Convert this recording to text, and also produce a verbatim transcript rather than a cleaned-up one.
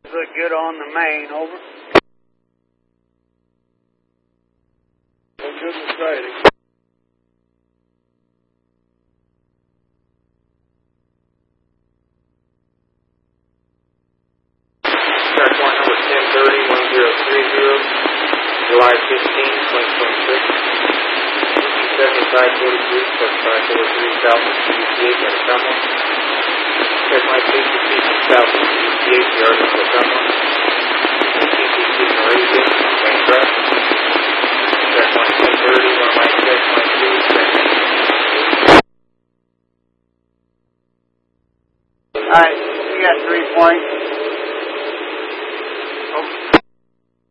Look good on the main, over. Look good with sighting. Track one number ten thirty, one zero three zero, July fifteenth, twenty twenty-six. seventy-five forty-three, seventy-five forty-three, southeast U T H at Asamo. Check my P C C southeast U T H, yard of Asamo. P C C Malaysia, same track. Check one ten thirty, one mic check, one two, same. Alright, you got three points.